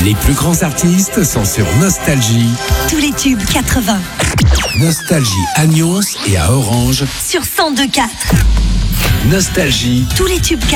Les plus grands artistes sont sur Nostalgie. Tous les tubes 80. Nostalgie à Nyons et à Orange. Sur 102.4. Nostalgie. Tous les tubes 80.